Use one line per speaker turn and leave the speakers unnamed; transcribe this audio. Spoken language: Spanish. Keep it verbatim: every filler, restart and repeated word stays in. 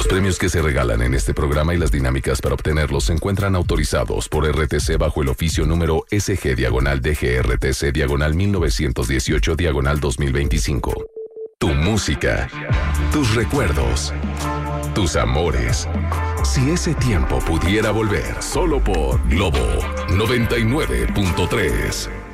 Los premios que se regalan en este programa y las dinámicas para obtenerlos se encuentran autorizados por R T C bajo el oficio número S G diagonal D G R T C diagonal mil novecientos dieciocho diagonal dos mil veinticinco. Tu música, tus recuerdos, tus amores. Si ese tiempo pudiera volver, solo por Globo noventa y nueve punto tres.